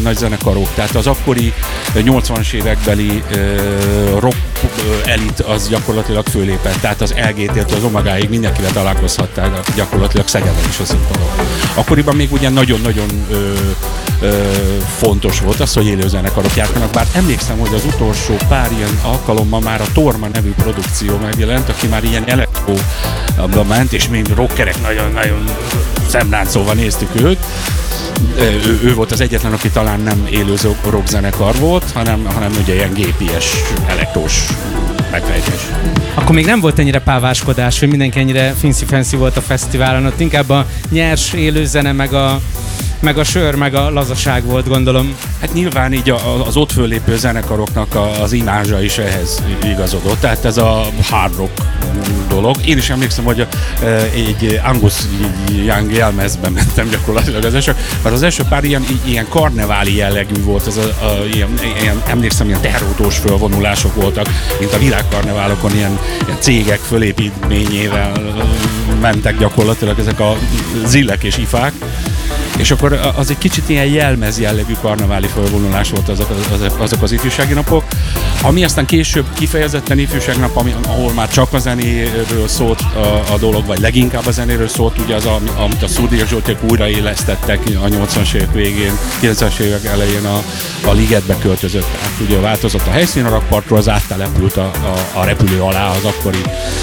nagy zenekarok, tehát az akkori 80-as évekbeli rock elit az gyakorlatilag fölépett, tehát az LGT-től az Omegáig mindenkivel találkozhattál gyakorlatilag Szegeden is a színpadon. Akkoriban még ugye nagyon-nagyon fontos volt az, hogy élő zenekarok jártanak, bár emlékszem, hogy az utolsó pár ilyen alkalommal már a Torma nevű produkció megjelent, aki már ilyen elektróba ment, és mind rockerek nagyon-nagyon szemláncolva néztük őt. Ő volt az egyetlen, aki talán nem élő rockzenekar volt, hanem ugye ilyen gépies, elektrós megfejtés. Akkor még nem volt ennyire páváskodás, hogy mindenki ennyire fancy volt a fesztiválon, ott inkább a nyers élőzene, meg a sör, meg a lazaság volt, gondolom. Hát nyilván így az ott föllépő zenekaroknak az imázsa is ehhez igazodott, tehát ez a hard rock dolog. Én is emlékszem, hogy egy Angus Young jelmezben mentem gyakorlatilag mert az első pár ilyen karneváli jellegű volt, ilyen, emlékszem, ilyen terrortós fölvonulások voltak, mint a világkarneválokon ilyen cégek fölépítményével mentek gyakorlatilag ezek a zillek és ifák. És akkor az egy kicsit ilyen jelmez jellegű karneváli fölvonulás volt azok az ifjúsági napok, ami aztán később kifejezetten ifjúságnap, ahol már csak a zenéről szólt a dolog, vagy leginkább a zenéről szólt, ugye az, amit a Szurdi Zsolték újraélesztettek a 80-as évek végén, 90-es évek elején a Ligetbe költözött. Tehát ugye változott a helyszín a rakpartról, az áttelepült a repülő alá az akkori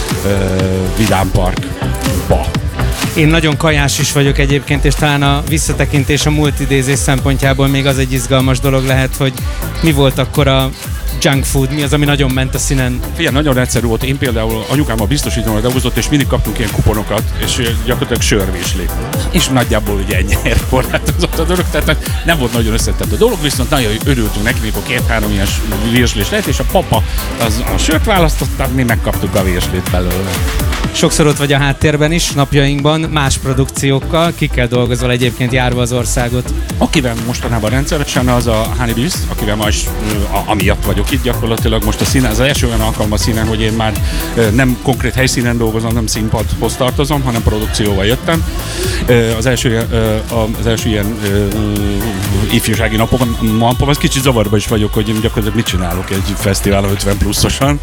Vidám Parkba. Én nagyon kajás is vagyok egyébként, és talán a visszatekintés a múlt idézés szempontjából még az egy izgalmas dolog lehet, hogy mi volt akkor a junk food, mi az, ami nagyon ment a színen? Figyelj, nagyon egyszerű volt. Én például anyukámmal biztosítóval dolgozott, és mindig kaptunk ilyen kuponokat, és gyakorlatilag sörvésli. És nagyjából ugye ennyire korlátozott a dolog, tehát nem volt nagyon összetett a dolog, viszont nagyon örültünk neki, mikor 2-3 ilyen vérslés lett, és a papa az a sört választotta, mi megkaptuk a vérslét belőle. Sokszor ott vagy a háttérben is, napjainkban, más produkciókkal. Kikkel dolgozol egyébként járva az országot? Akivel mostanában rendszeresen az a Hannibis, akivel ma is amiatt vagyok itt gyakorlatilag most a színen. Ez az első olyan alkalom a színen, hogy én már nem konkrét helyszínen dolgozom, nem színpadhoz tartozom, hanem produkcióval jöttem. Az első ilyen ifjúsági napon, az kicsit zavarba is vagyok, hogy én gyakorlatilag mit csinálok egy fesztiválon 50 pluszosan.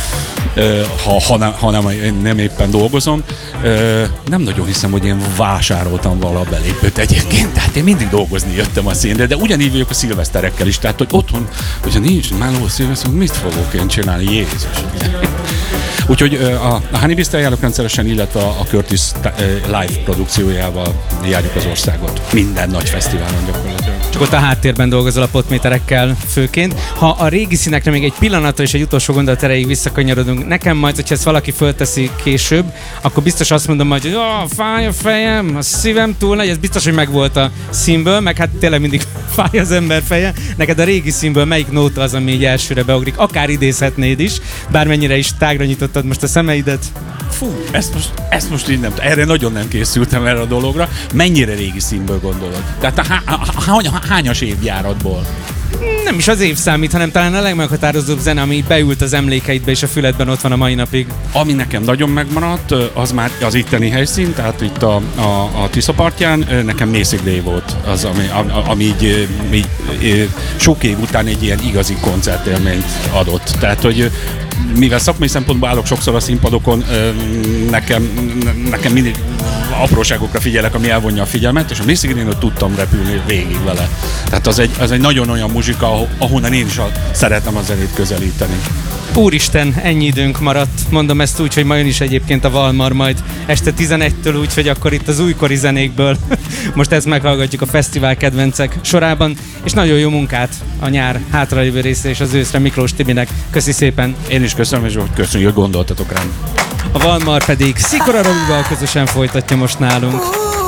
Ha nem éppen dolgozom. Nem nagyon hiszem, hogy én vásároltam vala belépőt egyébként, tehát én mindig dolgozni jöttem a színre, de ugyanígy vagyok a szilveszterekkel is, tehát hogy otthon, hogyha nincs meló szilveszter, mit fogok én csinálni, Jézus? Úgyhogy a Hannibis-tel járok rendszeresen, illetve a Curtis live produkciójával járjuk az országot. Minden nagy fesztiválon gyakorlatilag. Csak ott a háttérben dolgozol a potméterekkel főként. Ha a régi színekre még egy pillanatra és egy utolsó gondolat erejéig visszakanyarodunk, nekem majd, hogyha ezt valaki fölteszi később, akkor biztos azt mondom majd, hogy fáj a fejem, a szívem túl nagy, ez biztos, hogy megvolt a színből, meg hát tényleg mindig fáj az ember feje. Neked a régi színből melyik nóta az, ami így elsőre beugrik? Akár idézhetnéd is, bármennyire is tágra nyitottad most a szemeidet. Fú, ezt most így nem, erre nagyon nem készültem erre a dologra. Mennyire régi színből gondolod? Tehát hányas évjáratból? Nem is az év számít, hanem talán a legmeghatározóbb zene, ami beült az emlékeidbe és a füledben ott van a mai napig. Ami nekem nagyon megmaradt, az már az itteni helyszín, tehát itt a Tisza partján, nekem Mészik Day volt az, ami így sok év után egy ilyen igazi koncertélményt adott. Tehát, hogy mivel szakmai szempontból állok sokszor a színpadokon, nekem mindig apróságokra figyelek, ami elvonja a figyelmet, és a Mészik Day-nél tudtam repülni végig vele. Tehát az egy nagyon olyan muzsika, ahonnan én is szeretem a zenét közelíteni. Úristen, ennyi időnk maradt. Mondom ezt úgy, hogy ma jön is egyébként a Valmar majd este 11-től, úgyhogy akkor itt az újkori zenékből most ezt meghallgatjuk a fesztivál kedvencek sorában, és nagyon jó munkát a nyár hátralévő része és az őszre Miklós Tibinek. Köszi szépen. Én is köszönöm, és köszönjük, hogy gondoltatok rám. A Valmar pedig Szikora Robival közösen folytatja most nálunk.